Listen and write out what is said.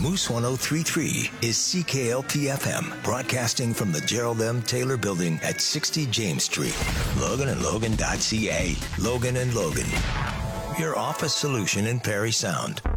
Moose 1033 is CKLP-FM, broadcasting from the Gerald M. Taylor Building at 60 James Street. Logan and Logan.ca. Logan and Logan, your office solution in Perry Sound.